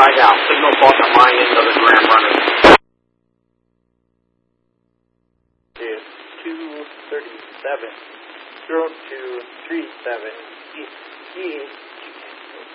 Find out. Signal fault on my end of the Graham runner. Is 237, 0237, East